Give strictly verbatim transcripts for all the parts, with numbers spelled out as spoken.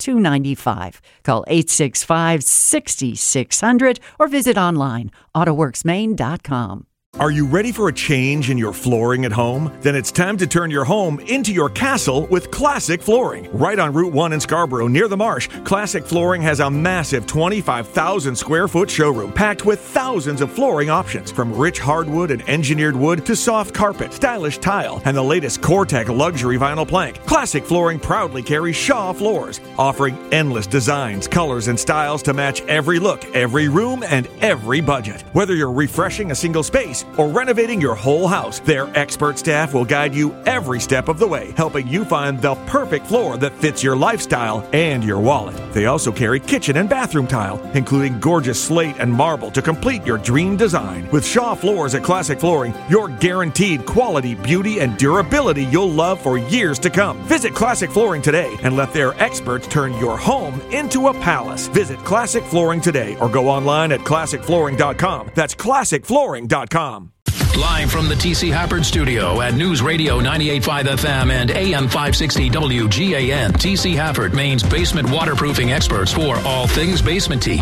two nine five. Call eight six five, six six zero zero or visit online, autoworks maine dot com. Are you ready for a change in your flooring at home? Then it's time to turn your home into your castle with Classic Flooring. Right on Route one in Scarborough, near the marsh, Classic Flooring has a massive twenty-five thousand square foot showroom packed with thousands of flooring options, from rich hardwood and engineered wood to soft carpet, stylish tile, and the latest Core-Tech luxury vinyl plank. Classic Flooring proudly carries Shaw floors, offering endless designs, colors, and styles to match every look, every room, and every budget. Whether you're refreshing a single space or renovating your whole house, their expert staff will guide you every step of the way, helping you find the perfect floor that fits your lifestyle and your wallet. They also carry kitchen and bathroom tile, including gorgeous slate and marble to complete your dream design. With Shaw Floors at Classic Flooring, you're guaranteed quality, beauty, and durability you'll love for years to come. Visit Classic Flooring today and let their experts turn your home into a palace. Visit Classic Flooring today or go online at classic flooring dot com. That's classic flooring dot com. Live from the T C Hafford Studio at News Radio ninety-eight point five F M and A M five sixty W G A N, T C Hafford, Maine's basement waterproofing experts for all things basementy.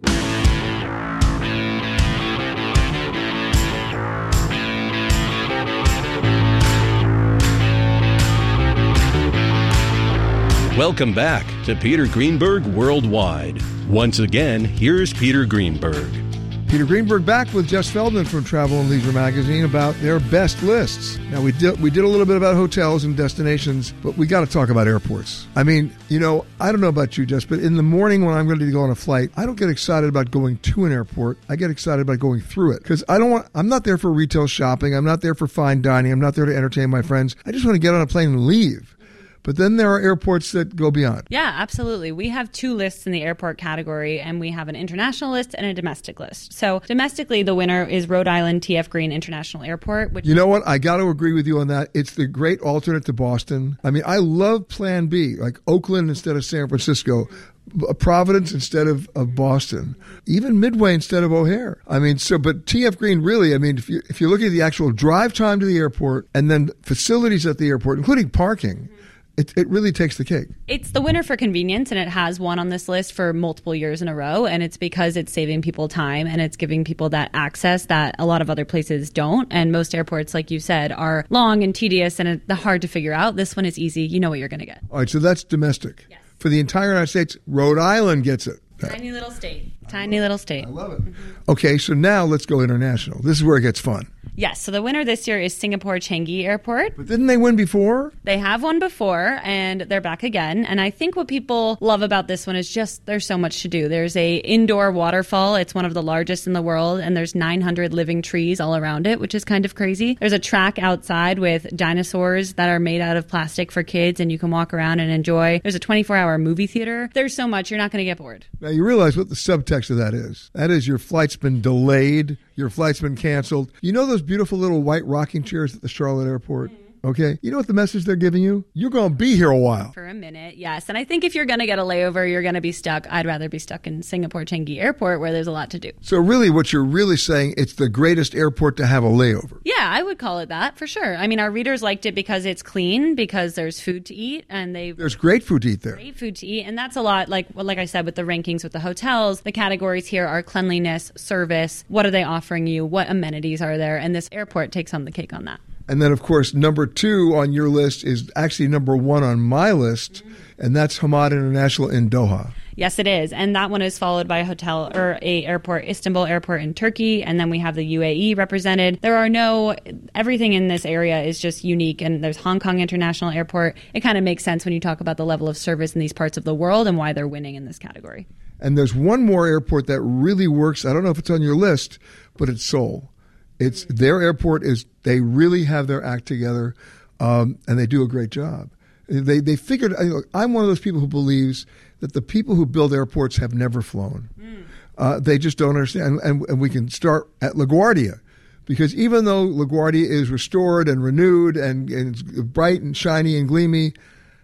Welcome back to Peter Greenberg Worldwide. Once again, here's Peter Greenberg. Peter Greenberg back with Jess Feldman from Travel and Leisure Magazine about their best lists. Now, we did we did a little bit about hotels and destinations, but we got to talk about airports. I mean, you know, I don't know about you, Jess, but in the morning when I'm ready to go on a flight, I don't get excited about going to an airport. I get excited about going through it because I don't want. I'm not there for retail shopping. I'm not there for fine dining. I'm not there to entertain my friends. I just want to get on a plane and leave. But then there are airports that go beyond. Yeah, absolutely. We have two lists in the airport category, and we have an international list and a domestic list. So domestically, the winner is Rhode Island T F Green International Airport. Which you know what? I got to agree with you on that. It's the great alternate to Boston. I mean, I love Plan B, like Oakland instead of San Francisco, Providence instead of, of Boston, even Midway instead of O'Hare. I mean, so, but T F Green really, I mean, if you if you're looking at the actual drive time to the airport and then facilities at the airport, including parking, It, it really takes the cake. It's the winner for convenience, and it has won on this list for multiple years in a row, and it's because it's saving people time and it's giving people that access that a lot of other places don't. And most airports, like you said, are long and tedious and hard to figure out. This one is easy. You know what you're going to get. All right, so that's domestic. Yes. For the entire United States, Rhode Island gets it. Tiny little state. Tiny little state. I love it. Okay, so now let's go international. This is where it gets fun. Yes, so the winner this year is Singapore Changi Airport. But didn't they win before? They have won before, and they're back again. And I think what people love about this one is just there's so much to do. There's a indoor waterfall. It's one of the largest in the world, and there's nine hundred living trees all around it, which is kind of crazy. There's a track outside with dinosaurs that are made out of plastic for kids, and you can walk around and enjoy. There's a twenty-four hour movie theater. There's so much. You're not going to get bored. Now, you realize what the subtext of that is. That is your flight's been delayed. Your flight's been canceled. You know those beautiful little white rocking chairs at the Charlotte airport? Okay. You know what the message they're giving you? You're going to be here a while. For a minute, yes. And I think if you're going to get a layover, you're going to be stuck. I'd rather be stuck in Singapore Changi Airport where there's a lot to do. So really what you're really saying, it's the greatest airport to have a layover. Yeah, I would call it that for sure. I mean, our readers liked it because it's clean, because there's food to eat, and they There's great food to eat there. Great food to eat. And that's a lot, like well, like I said, with the rankings with the hotels, the categories here are cleanliness, service, what are they offering you, what amenities are there, and this airport takes on the cake on that. And then, of course, number two on your list is actually number one on my list, and that's Hamad International in Doha. Yes, it is. And that one is followed by a hotel or a airport, Istanbul Airport in Turkey. And then we have the U A E represented. There are no, everything in this area is just unique. And there's Hong Kong International Airport. It kind of makes sense when you talk about the level of service in these parts of the world and why they're winning in this category. And there's one more airport that really works. I don't know if it's on your list, but it's Seoul. It's their airport is, they really have their act together, um, and they do a great job. They they figured, I'm one of those people who believes that the people who build airports have never flown. Mm. Uh, they just don't understand. And, and we can start at LaGuardia, because even though LaGuardia is restored and renewed and, and it's bright and shiny and gleamy,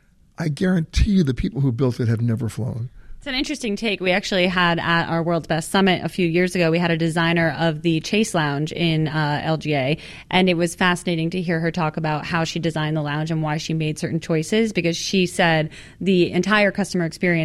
I guarantee you the people who built it have never flown. It's an interesting take. We actually had at our World's Best Summit a few years ago, we had a designer of the Chase Lounge in uh, L G A, and it was fascinating to hear her talk about how she designed the lounge and why she made certain choices, because she said the entire customer experience